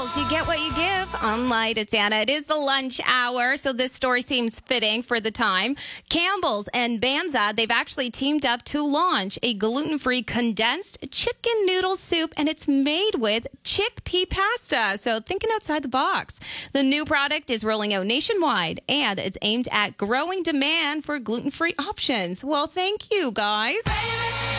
Campbell's, you get what you give. Unlike it's Anna, it is the lunch hour, so this story seems fitting for the time. Campbell's and Banza, they've actually teamed up to launch a gluten-free condensed chicken noodle soup, and it's made with chickpea pasta. So thinking outside the box. The new product is rolling out nationwide, and it's aimed at growing demand for gluten-free options. Well, thank you, guys.